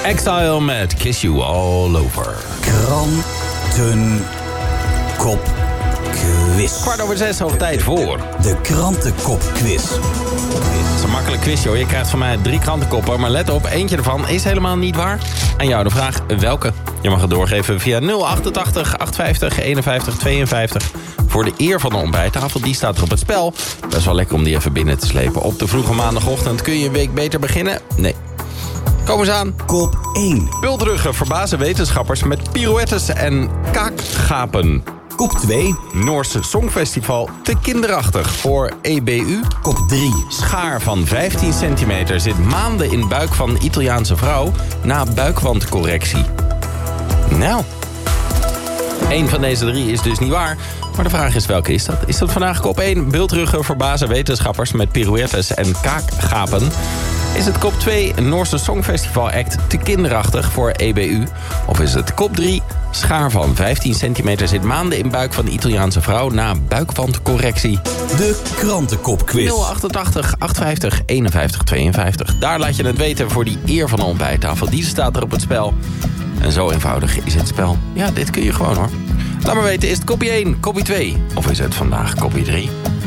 Exile met Kiss You All Over. Krantenkopquiz. 5:15, over tijd voor De krantenkopquiz. Het is een makkelijk quizje hoor. Je krijgt van mij 3 krantenkoppen. Maar let op, eentje ervan is helemaal niet waar. En jou de vraag, welke? Je mag het doorgeven via 088 850 51 52. Voor de eer van de ontbijttafel, die staat er op het spel. Dat is wel lekker om die even binnen te slepen. Op de vroege maandagochtend kun je een week beter beginnen? Nee. Kom eens aan. Kop 1. Bultruggen verbazen wetenschappers met pirouettes en kaakgapen. Kop 2. Noorse Songfestival te kinderachtig voor EBU. Kop 3. Schaar van 15 centimeter zit maanden in buik van Italiaanse vrouw na buikwandcorrectie. Nou, 1 van deze 3 is dus niet waar. Maar de vraag is, welke is dat? Is dat vandaag kop 1? Bultruggen verbazen wetenschappers met pirouettes en kaakgapen. Is het kop 2 een Noorse Songfestival act te kinderachtig voor EBU? Of is het kop 3 schaar van 15 centimeter zit maanden in buik van de Italiaanse vrouw na buikwandcorrectie? De krantenkopquiz. 088 850 51 52. Daar laat je het weten voor die eer van de ontbijttafel. Die staat er op het spel. En zo eenvoudig is het spel. Ja, dit kun je gewoon hoor. Laat maar weten, is het kopie 1, kopie 2? Of is het vandaag kopie 3?